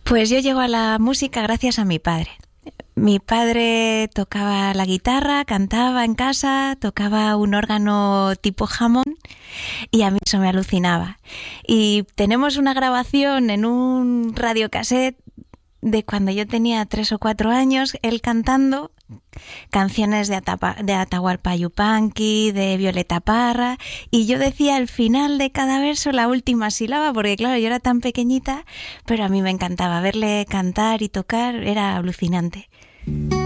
Pues yo llego a la música gracias a mi padre. Mi padre tocaba la guitarra, cantaba en casa, tocaba un órgano tipo Hammond y a mí eso me alucinaba. Y tenemos una grabación en un radiocassette de cuando yo tenía 3 o 4 años, él cantando canciones de Atahualpa Yupanqui, de Violeta Parra, y yo decía al final de cada verso la última sílaba, porque claro, yo era tan pequeñita, pero a mí me encantaba verle cantar y tocar, era alucinante.